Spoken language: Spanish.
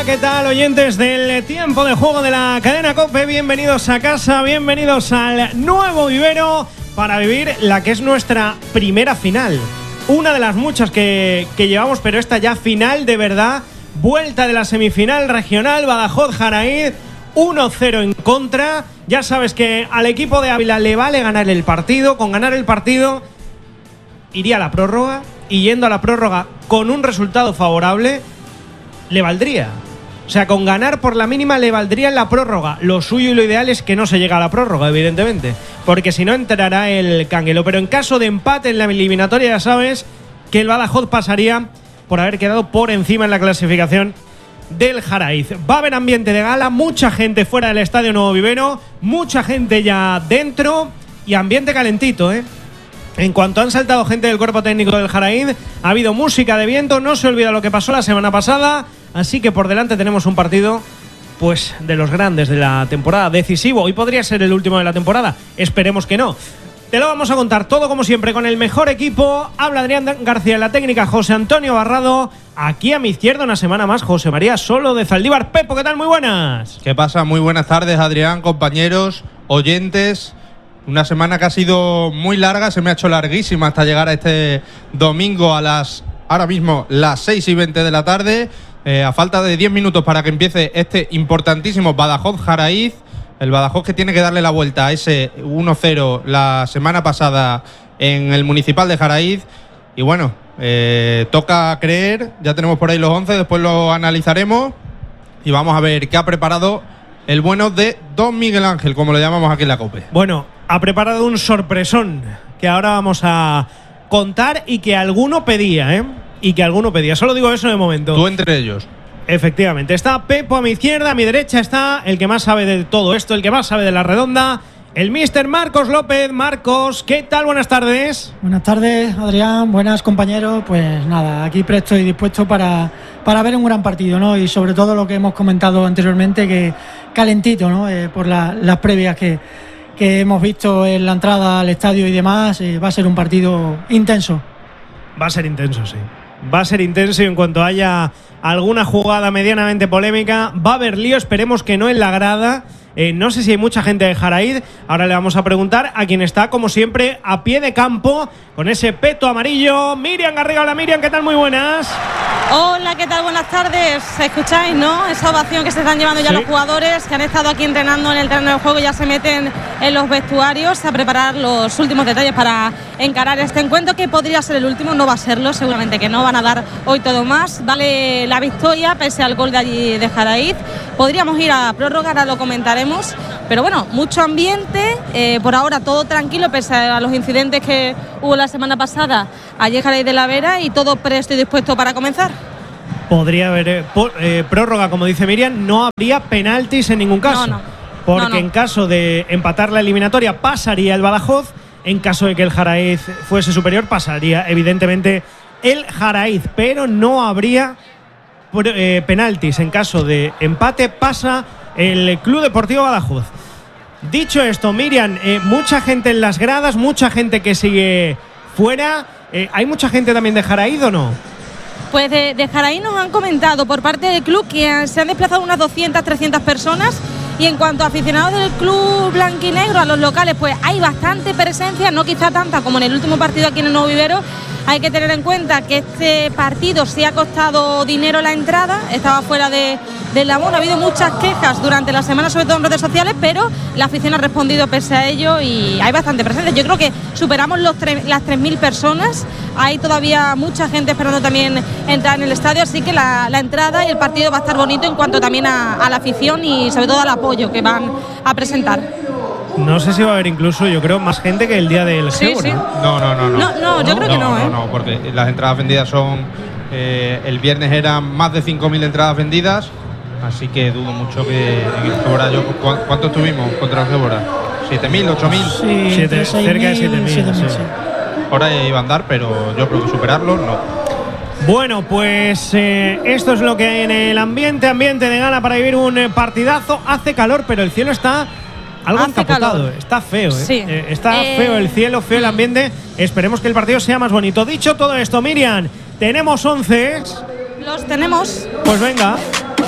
Hola, ¿qué tal, oyentes del tiempo de juego de la cadena COPE? Bienvenidos a casa, bienvenidos al nuevo vivero para vivir la que es nuestra primera final. Una de las muchas que llevamos, pero esta ya final de verdad. Vuelta de la semifinal regional, Badajoz-Jaraíz, 1-0 en contra. Ya sabes que al equipo de Ávila le vale ganar el partido. Con ganar el partido iría a la prórroga, y yendo a la prórroga con un resultado favorable le valdría. O sea, con ganar por la mínima le valdría en la prórroga. Lo suyo y lo ideal es que no se llegue a la prórroga, evidentemente, porque si no entrará el canguelo. Pero en caso de empate en la eliminatoria, ya sabes que el Badajoz pasaría por haber quedado por encima en la clasificación del Jaraíz. Va a haber ambiente de gala, mucha gente fuera del Estadio Nuevo Vivero, mucha gente ya dentro y ambiente calentito, ¿eh? En cuanto han saltado gente del cuerpo técnico del Jaraíz, ha habido música de viento, no se olvida lo que pasó la semana pasada, así que por delante tenemos un partido pues de los grandes de la temporada, decisivo. Hoy podría ser el último de la temporada, esperemos que no. Te lo vamos a contar todo como siempre con el mejor equipo. Habla Adrián García en la técnica, José Antonio Barrado. Aquí a mi izquierda una semana más José María Solo de Zaldívar. Pepo, ¿qué tal? Muy buenas. ¿Qué pasa? Muy buenas tardes, Adrián, compañeros, oyentes. Una semana que ha sido muy larga, se me ha hecho larguísima hasta llegar a este domingo ahora mismo las 6:20 de la tarde. A falta de 10 minutos para que empiece este importantísimo Badajoz-Jaraíz. El Badajoz que tiene que darle la vuelta a ese 1-0 la semana pasada en el Municipal de Jaraíz. Y bueno, toca creer, ya tenemos por ahí los 11, después lo analizaremos y vamos a ver qué ha preparado el bueno de Don Miguel Ángel, como lo llamamos aquí en la COPE. Bueno, ha preparado un sorpresón que ahora vamos a contar y que alguno pedía, ¿eh? Y que alguno pedía, solo digo eso de momento. Tú entre ellos. Efectivamente, está Pepo a mi izquierda, a mi derecha está el que más sabe de todo esto, el que más sabe de la redonda, el mister Marcos López. Marcos, ¿qué tal? Buenas tardes. Buenas tardes, Adrián, buenas compañeros. Pues nada, aquí presto y dispuesto para ver un gran partido, ¿no? Y sobre todo lo que hemos comentado anteriormente, que calentito, ¿no? Por las previas que hemos visto en la entrada al estadio y demás, va a ser un partido intenso. Va a ser intenso, sí. Va a ser intenso y en cuanto haya alguna jugada medianamente polémica, va a haber lío, esperemos que no en la grada. No sé si hay mucha gente de Jaraíz. Ahora le vamos a preguntar a quien está, como siempre, a pie de campo, con ese peto amarillo. Miriam Garriga. Hola, Miriam, ¿qué tal? Muy buenas. Hola, ¿qué tal? Buenas tardes. ¿Escucháis, no? Esa ovación que se están llevando ya los jugadores que han estado aquí entrenando en el terreno de juego, ya se meten en los vestuarios a preparar los últimos detalles para encarar este encuentro, que podría ser el último. No va a serlo, seguramente que no. Van a dar hoy todo más. Vale la victoria pese al gol de allí de Jaraíz. Podríamos ir a prórroga, ahora lo comentaremos. Pero bueno, mucho ambiente, por ahora todo tranquilo pese a los incidentes que hubo la semana pasada allí en Jaraíz de la Vera, y todo presto y dispuesto para comenzar. Podría haber prórroga, como dice Miriam, no habría penaltis en ningún caso. Porque en caso de empatar la eliminatoria pasaría el Badajoz, en caso de que el Jaraíz fuese superior pasaría evidentemente el Jaraíz, pero no habría penaltis. En caso de empate pasa el Club Deportivo Badajoz. Dicho esto, Miriam, mucha gente en las gradas, mucha gente que sigue fuera. ¿Hay mucha gente también de Jaraíz o no? Pues de Jaraíz nos han comentado por parte del club que se han desplazado unas 200, 300 personas. Y en cuanto a aficionados del club blanquinegro, a los locales, pues hay bastante presencia, no quizá tanta como en el último partido aquí en el Nuevo Vivero. Hay que tener en cuenta que este partido sí ha costado dinero la entrada, estaba fuera del abono. Ha habido muchas quejas durante la semana, sobre todo en redes sociales, pero la afición ha respondido pese a ello y hay bastante presencia. Yo creo que superamos las 3.000 personas. Hay todavía mucha gente esperando también entrar en el estadio, así que la entrada y el partido va a estar bonito en cuanto también a la afición y sobre todo al apoyo que van a presentar. No sé si va a haber incluso, yo creo, más gente que el día del sí, Geo, sí. No, yo creo que no. No, porque las entradas vendidas son... el viernes eran más de 5.000 entradas vendidas, así que dudo mucho que en el Gebora... ¿Cuánto estuvimos contra el Gebora? ¿7.000, 8.000? Sí, cerca de 7.000. Sí. Ahora iba a andar, pero yo creo que superarlo, no. Bueno, pues esto es lo que hay en el ambiente de gana para vivir un partidazo. Hace calor, pero el cielo está algo encapotado. Está feo, ¿eh? Sí. Está feo el cielo, feo el ambiente. Esperemos que el partido sea más bonito. Dicho todo esto, Miriam, tenemos 11. Los tenemos. Pues venga.